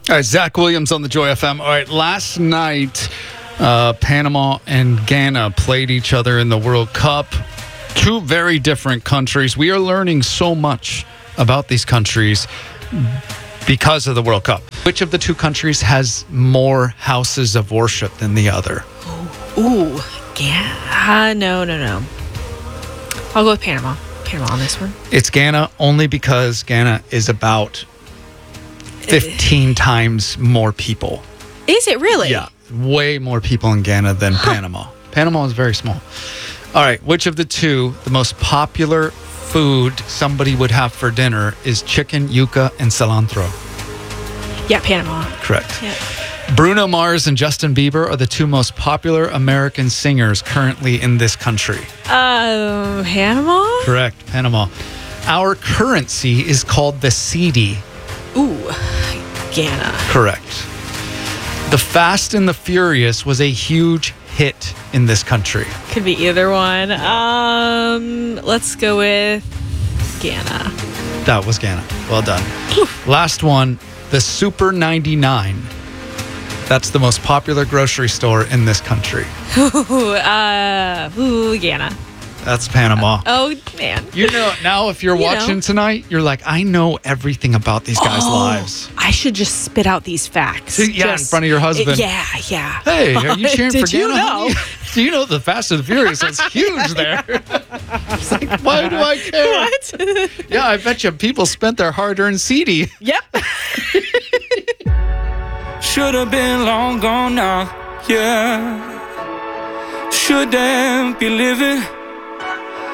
All right, Zach Williams on the Joy FM. All right, last night, Panama and Ghana played each other in the World Cup. Two very different countries. We are learning so much about these countries because of the World Cup. Which of the two countries has more houses of worship than the other? Ooh, Ghana. No. I'll go with Panama. Panama on this one. It's Ghana only because Ghana is about 15 times more people. Is it really? Yeah, way more people in Ghana than Panama. Panama is very small. All right, which of the two, the most popular food somebody would have for dinner is chicken, yuca, and cilantro? Yeah, Panama. Correct. Yeah. Bruno Mars and Justin Bieber are the two most popular American singers currently in this country. Panama? Correct, Panama. Our currency is called the cedi. Ooh, Ghana. Correct. The Fast and the Furious was a huge hit in this country. Could be either one. Let's go with Ghana. That was Ghana. Well done. Last one, the Super 99. That's the most popular grocery store in this country. Ghana. That's Panama. Oh, man. You know, now if you're watching tonight, you're like, I know everything about these guys' lives. I should just spit out these facts. Yeah, in front of your husband. Yeah. Hey, are you cheering for Did you Ghana? know? Do you know the Fast and the Furious is huge there? It's like, why do I care? What? Yeah, I bet you people spent their hard-earned cedi. Yep. Should have been long gone now, yeah. Shouldn't be living